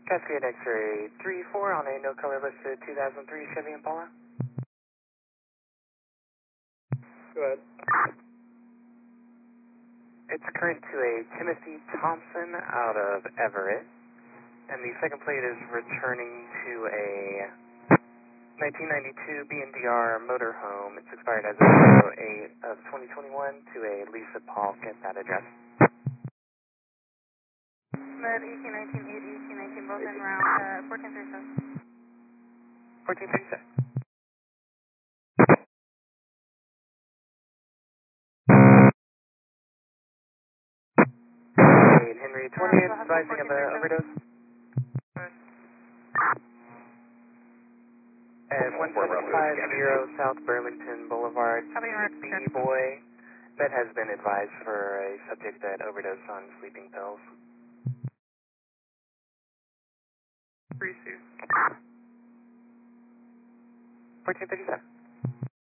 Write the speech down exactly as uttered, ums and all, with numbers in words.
Cascade X-ray three four on a no color listed two thousand three Chevy Impala. Go ahead. It's current to a Timothy Thompson out of Everett, and the second plate is returning to a nineteen ninety-two B N D R motorhome. It's expired as of zero eight of twenty twenty-one to a Lisa Polk at that address. Med eighteen nineteen eight eighteen nineteen both in round uh, fourteen thirty-seven. fourteen thirty-seven. Henry twentieth, advising of an overdose. At one seventy-five South Burlington Boulevard, B-Boy, that has been advised for a subject that overdosed on sleeping pills. fourteen thirty-seven.